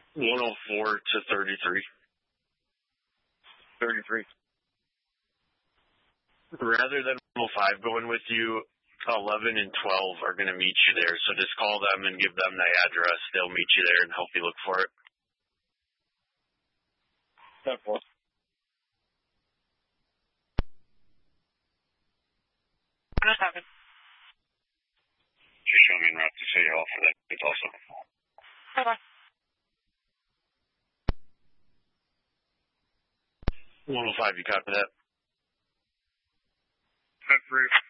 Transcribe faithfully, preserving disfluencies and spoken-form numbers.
one oh four to thirty-three. thirty-three. Rather than one oh five going with you, eleven and twelve are going to meet you there. So just call them and give them the address. They'll meet you there and help you look for it. ten four. one oh seven. Just show me en route to City Hall for that. It's also. Okay. one oh five, you copy that? ten three.